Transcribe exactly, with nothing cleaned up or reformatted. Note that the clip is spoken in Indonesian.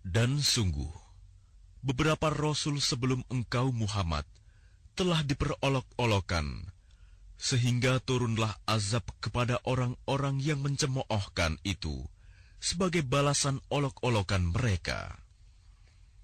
Dan sungguh, beberapa rasul sebelum engkau Muhammad telah diperolok-olokkan, sehingga turunlah azab kepada orang-orang yang mencemoohkan itu sebagai balasan olok-olokan mereka.